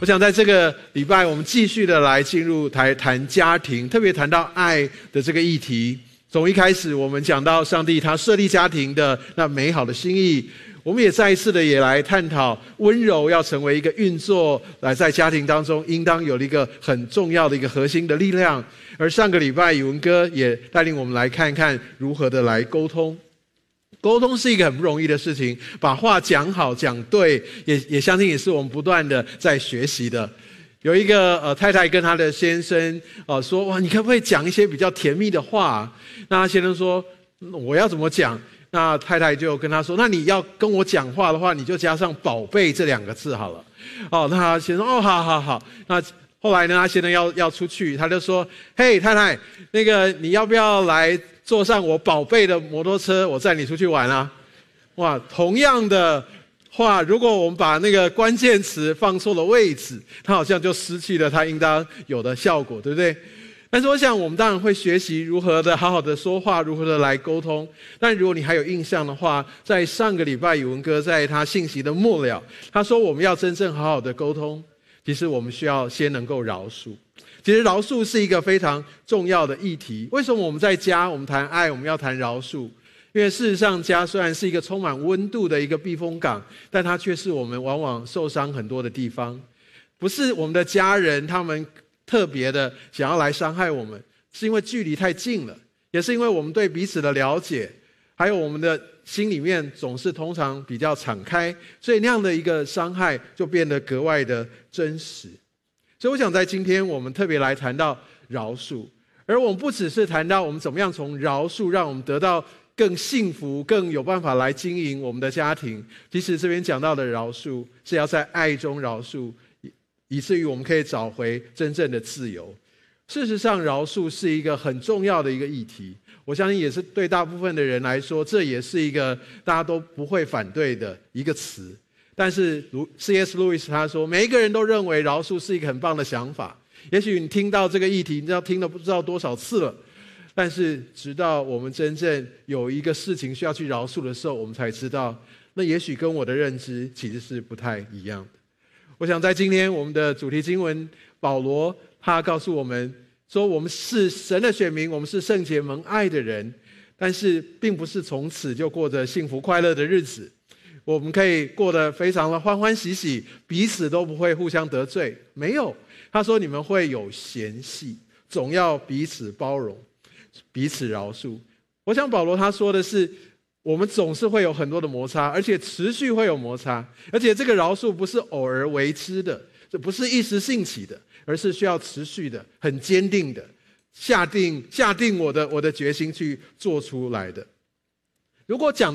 我想在这个礼拜，我们继续的来进入谈家庭，特别谈到爱的这个议题。从一开始，我们讲到上帝他设立家庭的那美好的心意，我们也再一次的也来探讨温柔要成为一个运作，来在家庭当中应当有一个很重要的一个核心的力量。而上个礼拜，宇文哥也带领我们来看看如何的来沟通。沟通是一个很不容易的事情，把话讲好讲对，也相信也是我们不断的在学习的。有一个太太跟她的先生说，哇，你可不可以讲一些比较甜蜜的话？那他先生说，我要怎么讲？那太太就跟他说，那你要跟我讲话的话，你就加上宝贝这2个字好了。那他先生好。那后来呢，他先生要出去，他就说，嘿，太太，那个你要不要来坐上我宝贝的摩托车，我载你出去玩啊？哇，同样的话，如果我们把那个关键词放错了位置，它好像就失去了它应当有的效果，对不对？但是我想我们当然会学习如何的好好的说话，如何的来沟通。但如果你还有印象的话，在上个礼拜宇文哥在他信息的末了，他说我们要真正好好的沟通，其实我们需要先能够饶恕。其实饶恕是一个非常重要的议题。为什么我们在家我们谈爱，我们要谈饶恕？因为事实上，家虽然是一个充满温度的一个避风港，但它却是我们往往受伤很多的地方。不是我们的家人他们特别的想要来伤害我们，是因为距离太近了，也是因为我们对彼此的了解，还有我们的心里面总是通常比较敞开，所以那样的一个伤害就变得格外的真实。所以我想在今天我们特别来谈到饶恕，而我们不只是谈到我们怎么样从饶恕让我们得到更幸福，更有办法来经营我们的家庭。其实这边讲到的饶恕是要在爱中饶恕，以至于我们可以找回真正的自由。事实上，饶恕是一个很重要的一个议题，我相信也是对大部分的人来说，这也是一个大家都不会反对的一个词。但是如 C.S. Lewis 他说，每一个人都认为饶恕是一个很棒的想法。也许你听到这个议题，你知道听了不知道多少次了，但是直到我们真正有一个事情需要去饶恕的时候，我们才知道，那也许跟我的认知其实是不太一样的。我想在今天我们的主题经文，保罗他告诉我们说，我们是神的选民，我们是圣洁蒙爱的人，但是并不是从此就过着幸福快乐的日子。我们可以过得非常的欢欢喜喜，彼此都不会互相得罪。没有，他说你们会有嫌隙，总要彼此包容，彼此饶恕。我想保罗他说的是，我们总是会有很多的摩擦，而且持续会有摩擦，而且这个饶恕不是偶尔为之的，这不是一时兴起的，而是需要持续的、很坚定的下定我的决心去做出来的。如果讲